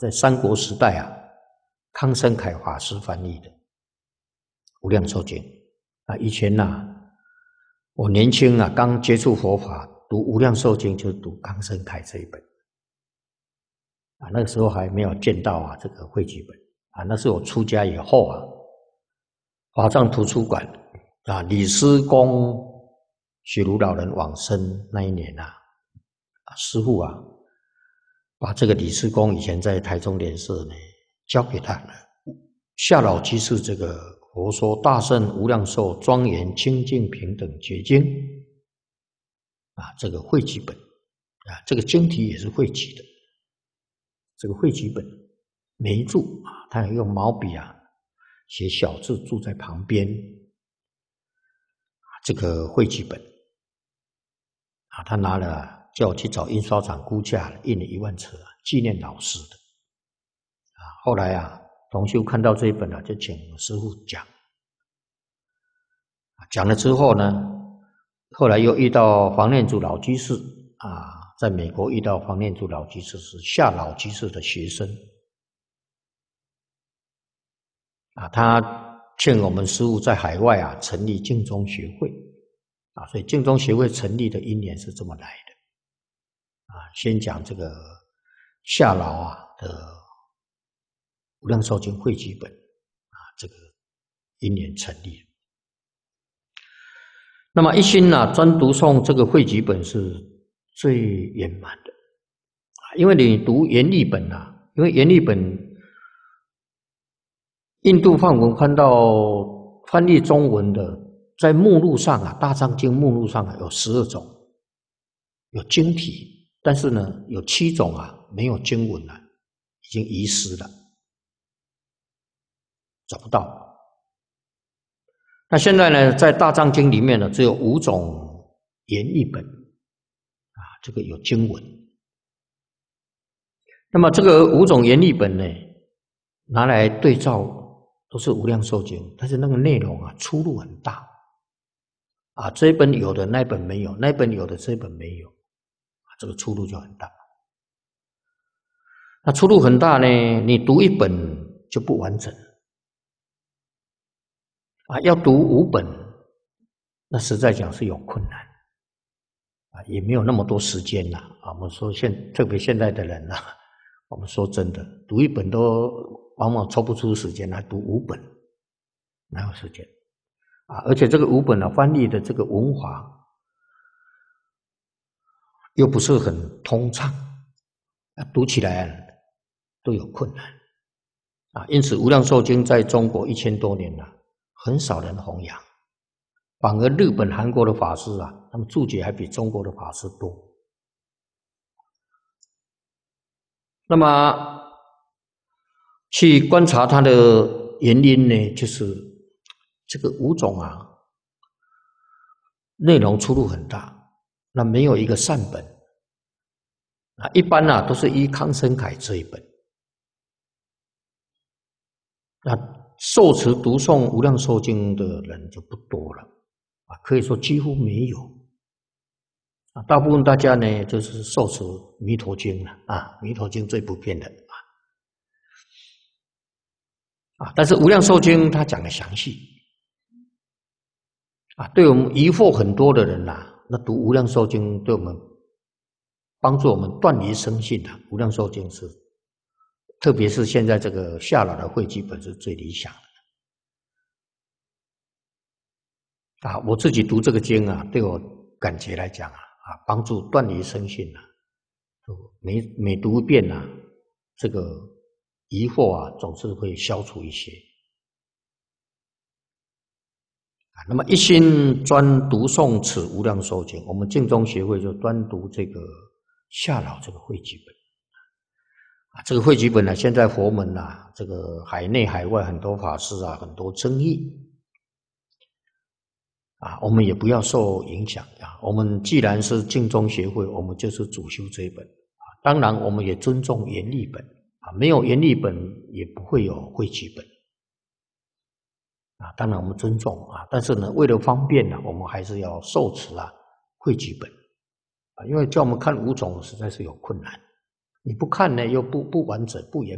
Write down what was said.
在三国时代啊，康生凯法师翻译的《无量寿经》啊。以前我年轻刚接触佛法，读《无量寿经》就是读康生凯这一本啊。那个时候还没有见到这个汇集本啊，那是我出家以后华藏图书馆李师公许如老人往生那一年师父把这个李师公以前在台中莲社呢交给他了。下老居士这个佛说大圣无量寿庄严清净平等觉经这个汇集本这个经题也是汇集的。这个汇集本每一注他有用毛笔写小字注在旁边。这个汇集本他拿了叫我去找印刷厂估价，印了1万册纪念老师的后来同修看到这一本就请师父讲了之后呢，后来又遇到黄念祖老居士在美国遇到黄念祖老居士是夏老居士的学生他劝我们师父在海外成立净宗学会所以净宗学会成立的因缘是这么来的先讲这个夏老的无量寿经汇集本这个因缘成立。那么一心专读诵这个汇集本是最圆满的因为你读原译本因为原译本印度梵文翻译中文的，在目录上大藏经目录上有12种，有经题，但是呢有7种没有经文已经遗失了，找不到。那现在呢，在大藏经里面呢，只有5种原译本这个有经文。那么这个5种原译本呢，拿来对照都是无量寿经，但是那个内容出入很大这一本有的那一本没有，那一本有的这一本没有这个出入就很大。那出入很大呢，你读1本就不完整要读5本，那实在讲是有困难也没有那么多时间我们说特别现在的人我们说真的，读1本都往往抽不出时间来读5本，哪有时间而且这个5本翻译的这个文法又不是很通畅读起来都有困难因此无量寿经在中国1000多年很少人弘扬，反而日本韩国的法师他们注解还比中国的法师多。那么去观察它的原因呢，就是这个5种内容出入很大，那没有一个善本一般都是依康生凯这一本那受持读诵无量寿经的人就不多了可以说几乎没有大部分大家呢就是受持弥陀经弥陀经最普遍的但是无量寿经它讲得详细对我们疑惑很多的人那读无量寿经对我们帮助我们断离生信无量寿经是特别是现在这个夏老的汇集本是最理想的我自己读这个经对我感觉来讲帮助断离生信每读1遍这个疑惑总是会消除一些那么一心专读诵此无量寿经，我们净宗学会就专读这个夏老这个汇集本这个汇集本现在佛门这个海内海外很多法师很多争议我们也不要受影响我们既然是净宗学会，我们就是主修这一本当然我们也尊重原译本没有原译本也不会有汇集本当然我们尊重但是呢，为了方便我们还是要受持汇集本因为叫我们看5种实在是有困难，你不看呢又不完整不圆